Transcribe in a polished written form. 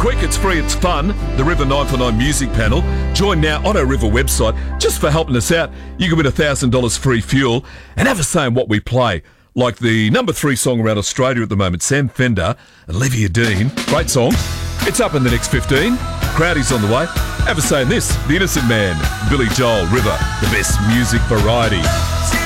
quick, it's free, it's fun. The River 949 Music Panel. Join now on our River website. Just for helping us out, you can win $1,000 free fuel and have a say in what we play. Like the number 3 song around Australia at the moment, Sam Fender, Olivia Dean. Great song. It's up in the next 15. Crowdy's on the way. Have a say in this. The Innocent Man, Billy Joel, River, the best music variety.